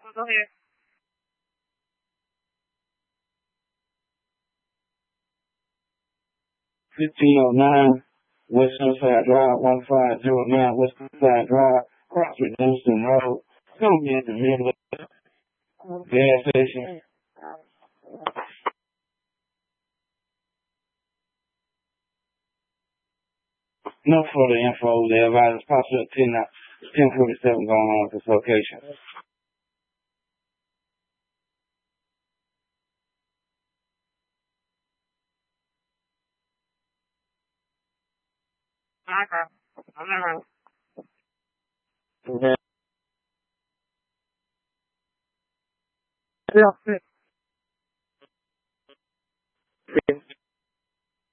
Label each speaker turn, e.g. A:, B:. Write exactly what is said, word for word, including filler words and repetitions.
A: Go ahead.
B: fifteen oh nine West Sunset Drive, one five zero nine West Sunset Drive, Crossford Denston Road. Come in the middle of the gas station. No further info. The advisors possible ten forty-seven going on at this location.
A: Okay. Yeah.